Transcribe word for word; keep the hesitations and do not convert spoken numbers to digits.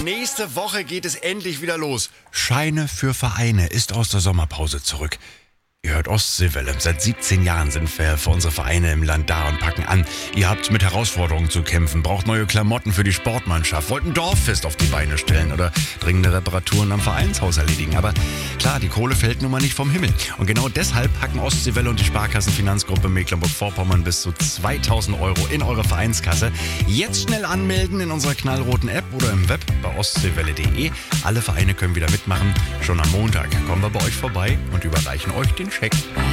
Nächste Woche geht es endlich wieder los. Scheine für Vereine ist aus der Sommerpause zurück. Ihr hört Ostseewelle. Seit siebzehn Jahren sind wir für unsere Vereine im Land da und packen an. Ihr habt mit Herausforderungen zu kämpfen, braucht neue Klamotten für die Sportmannschaft, wollt ein Dorffest auf die Beine stellen oder dringende Reparaturen am Vereinshaus erledigen. Aber klar, die Kohle fällt nun mal nicht vom Himmel. Und genau deshalb packen Ostseewelle und die Sparkassenfinanzgruppe Mecklenburg-Vorpommern bis zu zweitausend Euro in eure Vereinskasse. Jetzt schnell anmelden in unserer knallroten App oder im Web bei ostseewelle punkt de. Alle Vereine können wieder mitmachen. Schon am Montag kommen wir bei euch vorbei und überreichen euch den Scheck.